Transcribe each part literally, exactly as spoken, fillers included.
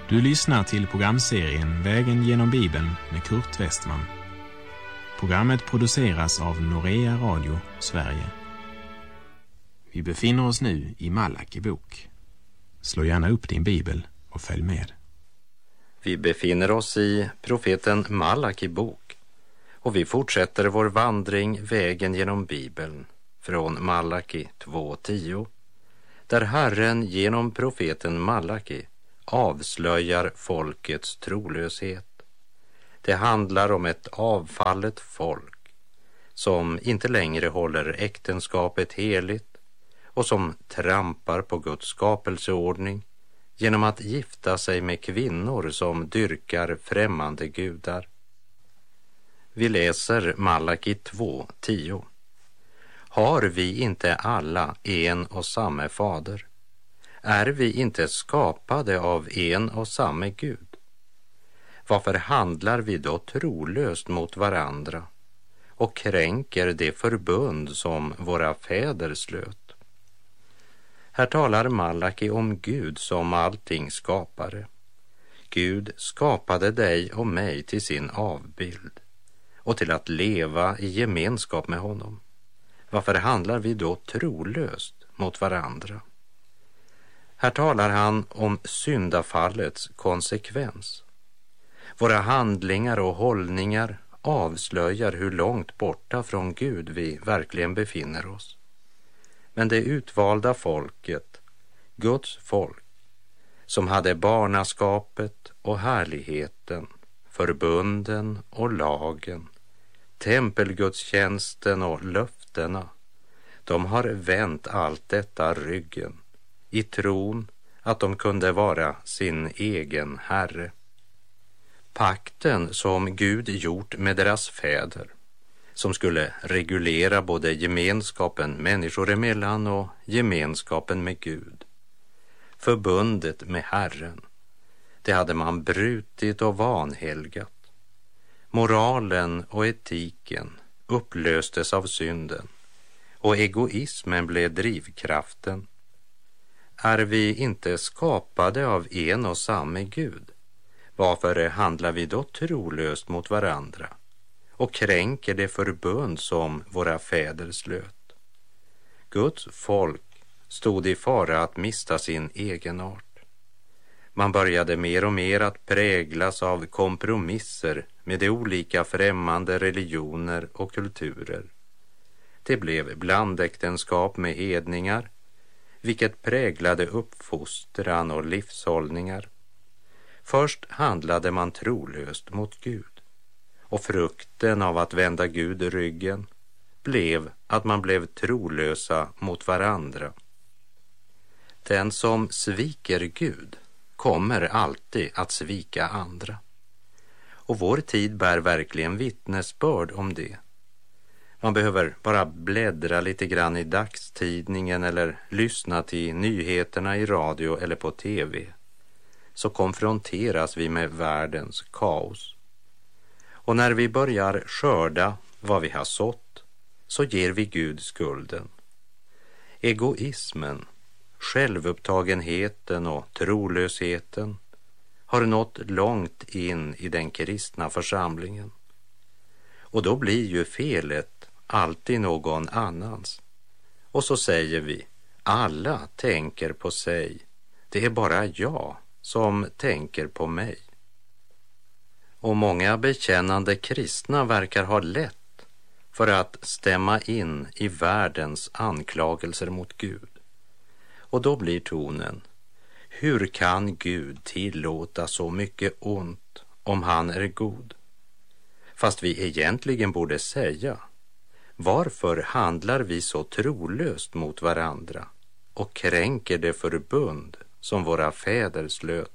Du lyssnar till programserien Vägen genom Bibeln med Kurt Westman. Programmet produceras av Norea Radio, Sverige. Vi befinner oss nu i Malaki bok. Slå gärna upp din bibel och följ med. Vi befinner oss i profeten Malaki bok och vi fortsätter vår vandring Vägen genom Bibeln från Malaki två tio, där Herren genom profeten Malaki avslöjar folkets trolöshet. Det handlar om ett avfallet folk som inte längre håller äktenskapet heligt och som trampar på Guds skapelseordning genom att gifta sig med kvinnor som dyrkar främmande gudar. Vi läser Malaki två tio. Har vi inte alla en och samma fader? Är vi inte skapade av en och samma Gud? Varför handlar vi då trolöst mot varandra och kränker det förbund som våra fäder slöt? Här talar Malaki om Gud som allting skapare. Gud skapade dig och mig till sin avbild och till att leva i gemenskap med honom. Varför handlar vi då trolöst mot varandra? Här talar han om syndafallets konsekvens. Våra handlingar och hållningar avslöjar hur långt borta från Gud vi verkligen befinner oss. Men det utvalda folket, Guds folk, som hade barnaskapet och härligheten, förbunden och lagen, tempelgudstjänsten och löftena, de har vänt allt detta ryggen i tron att de kunde vara sin egen herre. Pakten som Gud gjort med deras fäder, som skulle reglera både gemenskapen människor emellan och gemenskapen med Gud, förbundet med Herren, det hade man brutit och vanhelgat. Moralen och etiken upplöstes av synden och egoismen blev drivkraften. Är vi inte skapade av en och samma Gud? Varför handlar vi då trolöst mot varandra och kränker det förbund som våra fäder slöt? Guds folk stod i fara att mista sin egenart. Man började mer och mer att präglas av kompromisser med de olika främmande religioner och kulturer. Det blev blandäktenskap med hedningar, vilket präglade uppfostran och livshållningar. Först handlade man trolöst mot Gud, och frukten av att vända Gud ryggen blev att man blev trolösa mot varandra. Den som sviker Gud kommer alltid att svika andra. Och vår tid bär verkligen vittnesbörd om det. Man behöver bara bläddra lite grann i dagstidningen eller lyssna till nyheterna i radio eller på tv, så konfronteras vi med världens kaos. Och när vi börjar skörda vad vi har sått, så ger vi Gud skulden. Egoismen, självupptagenheten och trolösheten har nått långt in i den kristna församlingen. Och då blir ju felet alltid någon annans. Och så säger vi, alla tänker på sig. Det är bara jag som tänker på mig. Och många bekännande kristna verkar ha lätt för att stämma in i världens anklagelser mot Gud. Och då blir tonen, hur kan Gud tillåta så mycket ont om han är god? Fast vi egentligen borde säga, varför handlar vi så trolöst mot varandra och kränker det förbund som våra fäder slöt?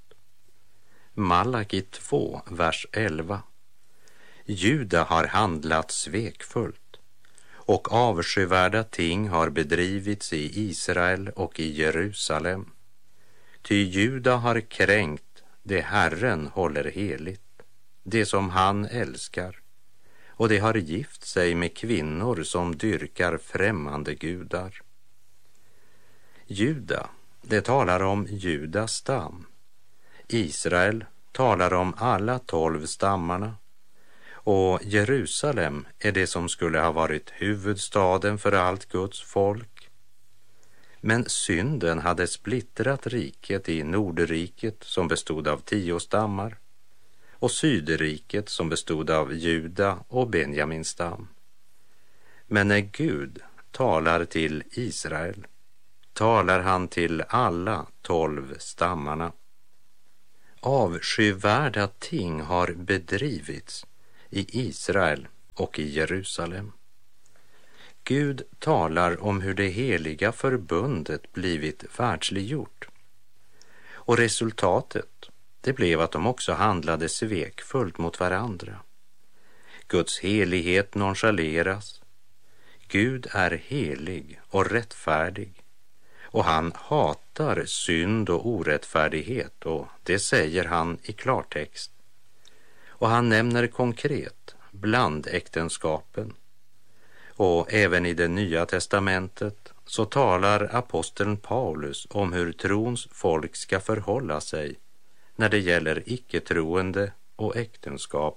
Malaki två, vers elva. Juda har handlat svekfullt och avskyvärda ting har bedrivits i Israel och i Jerusalem. Ty Juda har kränkt det Herren håller heligt, det som han älskar, och det har gift sig med kvinnor som dyrkar främmande gudar. Juda, det talar om Judas stam. Israel talar om alla tolv stammarna, och Jerusalem är det som skulle ha varit huvudstaden för allt Guds folk. Men synden hade splittrat riket i Nordriket som bestod av tio stammar och Sydriket som bestod av Juda och Benjamins stam. Men när Gud talar till Israel talar han till alla tolv stammarna. Avskyvärda ting har bedrivits i Israel och i Jerusalem. Gud talar om hur det heliga förbundet blivit världsliggjort. Och resultatet, det blev att de också handlade svekfullt mot varandra. Guds helighet nonchaleras. Gud är helig och rättfärdig, och han hatar synd och orättfärdighet, och det säger han i klartext. Och han nämner konkret blandäktenskapen. Och även i det Nya testamentet så talar aposteln Paulus om hur trons folk ska förhålla sig när det gäller icke-troende och äktenskap.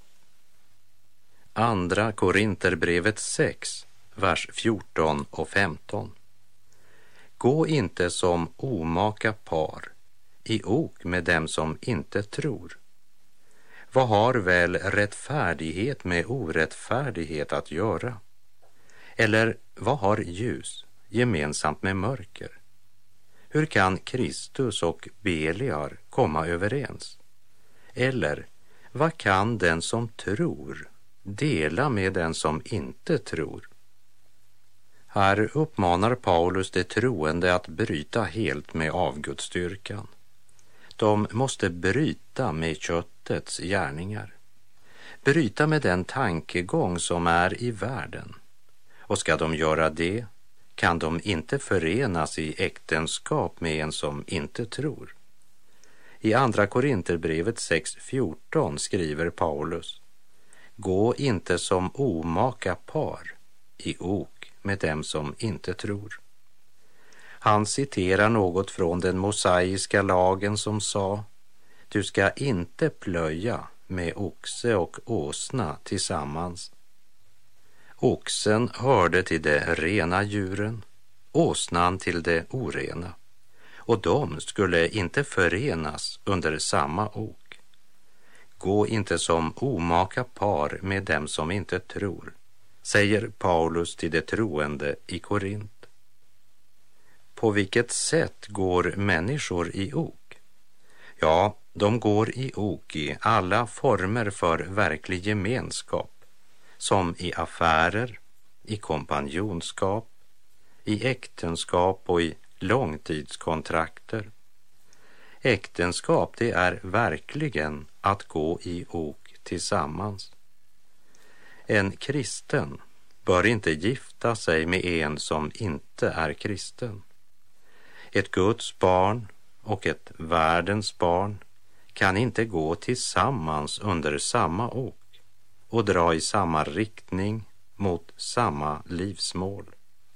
Andra Korinterbrevet sex, vers fjorton och femton. Gå inte som omaka par i ok med dem som inte tror. Vad har väl rättfärdighet med orättfärdighet att göra? Eller vad har ljus gemensamt med mörker? Hur kan Kristus och Beliar komma överens? Eller vad kan den som tror dela med den som inte tror? Här uppmanar Paulus de troende att bryta helt med avgudsdyrkan. De måste bryta med köttets gärningar. Bryta med den tankegång som är i världen. Och ska de göra det kan de inte förenas i äktenskap med en som inte tror. I andra Korinterbrevet sex fjorton skriver Paulus: gå inte som omaka par i ok med dem som inte tror. Han citerar något från den mosaiska lagen som sa: du ska inte plöja med oxe och åsna tillsammans. Oxen hörde till de rena djuren, åsnan till de orena, och de skulle inte förenas under samma ok. Gå inte som omaka par med dem som inte tror, säger Paulus till de troende i Korint. På vilket sätt går människor i ok? Ja, de går i ok i alla former för verklig gemenskap, som i affärer, i kompanjonskap, i äktenskap och i långtidskontrakter. Äktenskap, det är verkligen att gå i ok tillsammans. En kristen bör inte gifta sig med en som inte är kristen. Ett Guds barn och ett världens barn kan inte gå tillsammans under samma ok och dra i samma riktning mot samma livsmål.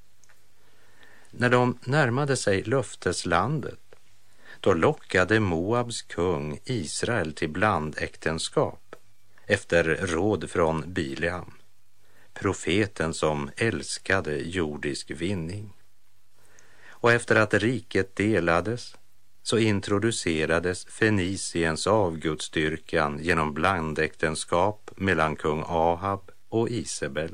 När de närmade sig löfteslandet, då lockade Moabs kung Israel till blandäktenskap efter råd från Bileam, profeten som älskade jordisk vinning. Och efter att riket delades så introducerades Feniciens avgudsdyrkan genom blandäktenskap mellan kung Ahab och Isabel.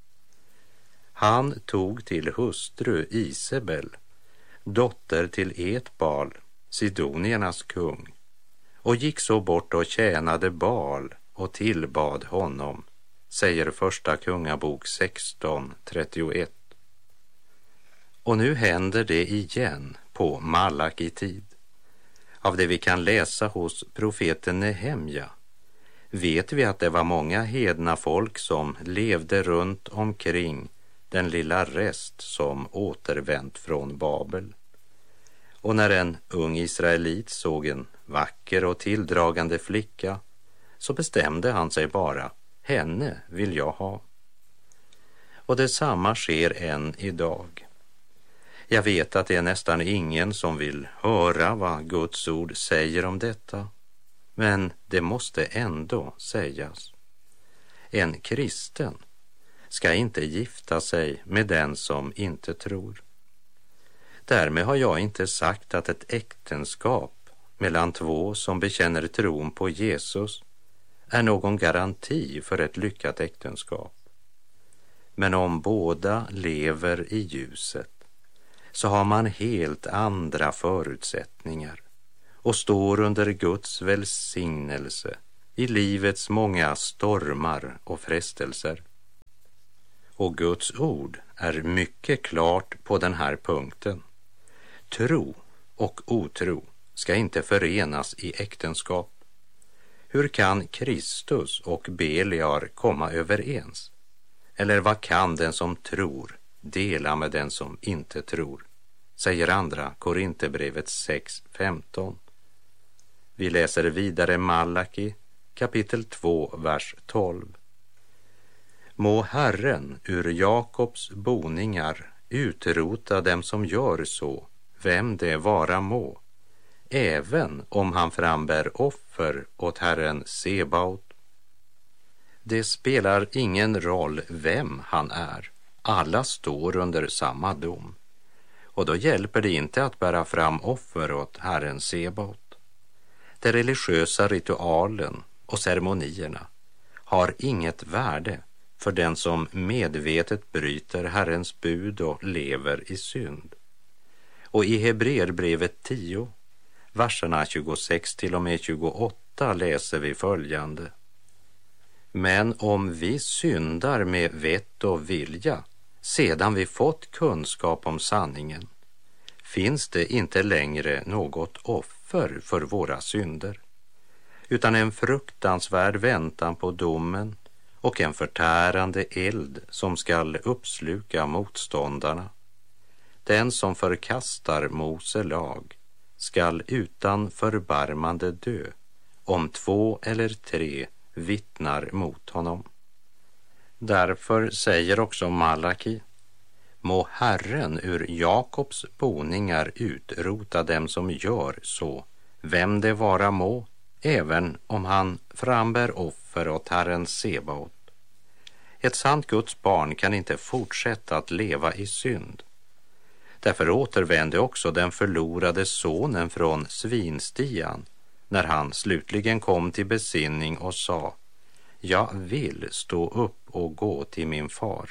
Han tog till hustru Isabel, dotter till Etbal, sidoniernas kung, och gick så bort och tjänade Baal och tillbad honom, säger första kungabok sexton trettioett. Och nu händer det igen på Malaki-tid. Av det vi kan läsa hos profeten Nehemja vet vi att det var många hedna folk som levde runt omkring den lilla rest som återvänt från Babel. Och när en ung israelit såg en vacker och tilldragande flicka så bestämde han sig bara: henne vill jag ha. Och detsamma sker än idag. Jag vet att det är nästan ingen som vill höra vad Guds ord säger om detta, men det måste ändå sägas. En kristen ska inte gifta sig med den som inte tror. Därmed har jag inte sagt att ett äktenskap mellan två som bekänner tron på Jesus är någon garanti för ett lyckat äktenskap. Men om båda lever i ljuset så har man helt andra förutsättningar och står under Guds välsignelse i livets många stormar och frestelser. Och Guds ord är mycket klart på den här punkten. Tro och otro ska inte förenas i äktenskap. Hur kan Kristus och Beliar komma överens? Eller vad kan den som tror dela med den som inte tror? Säger andra Korinthierbrevet sex femton. Vi läser vidare Malaki kapitel två, vers tolv. Må Herren ur Jakobs boningar utrota dem som gör så, vem det vara må, även om han frambär offer åt Herren Sebaot. Det spelar ingen roll vem han är, alla står under samma dom. Och då hjälper det inte att bära fram offer åt Herren Sebaot. De religiösa ritualen och ceremonierna har inget värde för den som medvetet bryter Herrens bud och lever i synd. Och i Hebreerbrevet tio, verserna tjugosex till och med tjugoåtta läser vi följande. Men om vi syndar med vett och vilja, sedan vi fått kunskap om sanningen, finns det inte längre något offer för våra synder, utan en fruktansvärd väntan på domen och en förtärande eld som skall uppsluka motståndarna. Den som förkastar Mose lag skall utan förbarmande dö, om två eller tre vittnar mot honom. Därför säger också Malaki, må Herren ur Jakobs boningar utrota dem som gör så, vem det vara må, även om han frambär offer åt Herren Sebaot. Ett sant Guds barn kan inte fortsätta att leva i synd. Därför återvände också den förlorade sonen från svinstian när han slutligen kom till besinning och sa, jag vill stå upp och gå till min far.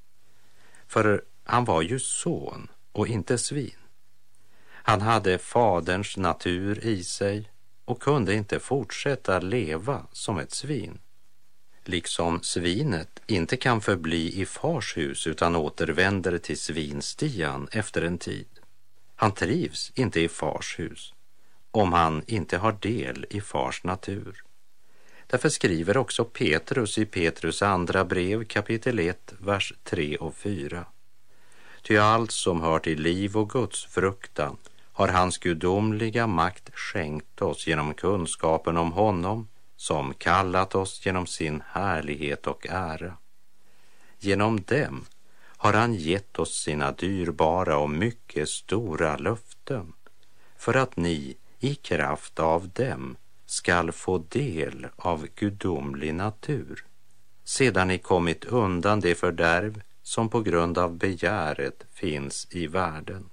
För han var ju son och inte svin. Han hade faderns natur i sig och kunde inte fortsätta leva som ett svin. Liksom svinet inte kan förbli i fars hus utan återvänder till svinstian efter en tid. Han trivs inte i fars hus om han inte har del i fars natur. Därför skriver också Petrus i Petrus andra brev kapitel ett, vers tre och fyra. Ty allt som hör till liv och Guds fruktan har hans gudomliga makt skänkt oss genom kunskapen om honom som kallat oss genom sin härlighet och ära. Genom dem har han gett oss sina dyrbara och mycket stora löften, för att ni i kraft av dem skall få del av gudomlig natur, sedan ni kommit undan det fördärv som på grund av begäret finns i världen.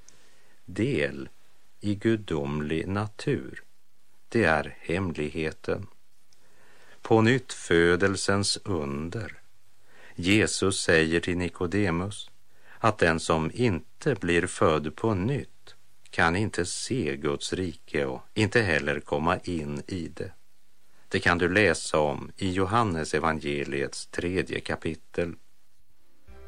Del i gudomlig natur, det är hemligheten. På nytt födelsens under. Jesus säger till Nikodemus att den som inte blir född på nytt kan inte se Guds rike och inte heller komma in i det. Det kan du läsa om i Johannes evangeliets tredje kapitel.